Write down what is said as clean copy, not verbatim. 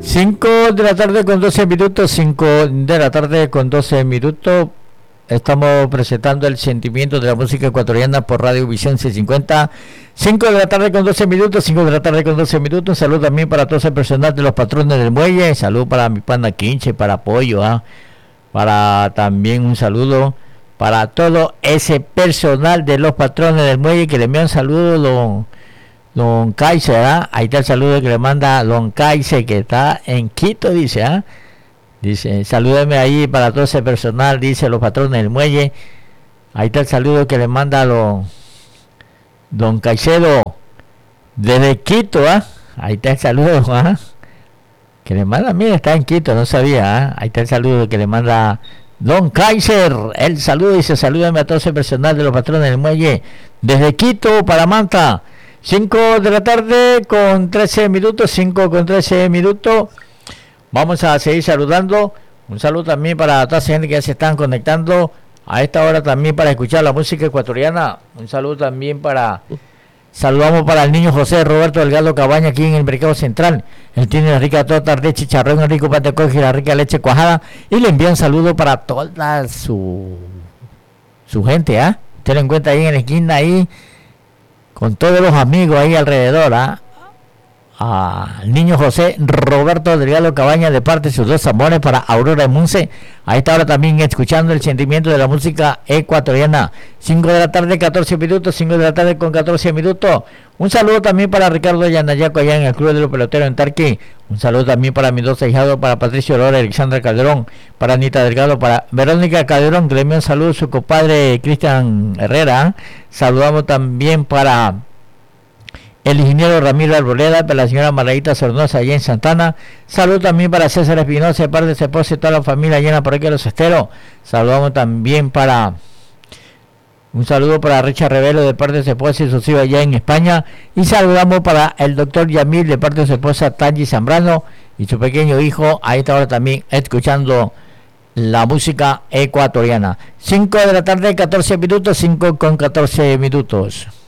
5 de la tarde con 12 minutos, 5 de la tarde con 12 minutos. Estamos presentando el sentimiento de la música ecuatoriana por Radio Visión C50. 5 de la tarde con 12 minutos, 5 de la tarde con 12 minutos. Un saludo también para todo el personal de los patrones del muelle. Salud para mi pana Quinche, para Pollo, para también un saludo para todo ese personal de los patrones del muelle, que le envían saludos don Kaiser, ahí está el saludo que le manda don Kaiser, que está en Quito, dice, dice, salúdeme ahí para todo ese personal, dice, los patrones del muelle. Ahí está el saludo que le manda don Caicedo desde Quito, ahí está el saludo, que le manda. Mira, está en Quito, no sabía, ahí está el saludo que le manda don Kaiser, el saludo, dice, salúdame a todo ese personal de los patrones del muelle desde Quito para Manta. 5 de la tarde con 13 minutos, 5 con 13 minutos. Vamos a seguir saludando. Un saludo también para toda esa gente que ya se están conectando a esta hora también para escuchar la música ecuatoriana. Un saludo también saludamos para el niño José Roberto Delgado Cabaña, aquí en el Mercado Central. Él tiene la rica torta de chicharrón, el rico pan de coco y la rica leche cuajada. Y le envía un saludo para toda su gente, Usted lo encuentra ahí en la esquina, ahí con todos los amigos ahí alrededor, al niño José Roberto Delgado Cabaña, de parte de sus dos amores, para Aurora Munce. A esta hora también escuchando el sentimiento de la música ecuatoriana. 5 de la tarde 14 minutos, 5 de la tarde con 14 minutos. Un saludo también para Ricardo Yanayaco, allá en el Club de los Peloteros en Tarqui. Un saludo también para mis dos ahijados, para Patricio Aurora, Alexandra Calderón, para Anita Delgado, para Verónica Calderón, que le envía un saludo a su compadre Cristian Herrera. Saludamos también para el ingeniero Ramiro Arboleda, para la señora Margarita Sornosa allá en Santana. Saludo también para César Espinosa, de parte de su esposa y toda la familia allá en la parroquia de Los Esteros. Saludamos también un saludo para Richard Revelo, de parte de su esposa y sus hijos allá en España. Y saludamos para el doctor Yamil, de parte de su esposa Tangi Zambrano y su pequeño hijo, a esta hora también escuchando la música ecuatoriana. 5 de la tarde 14 minutos, 5 con 14 minutos.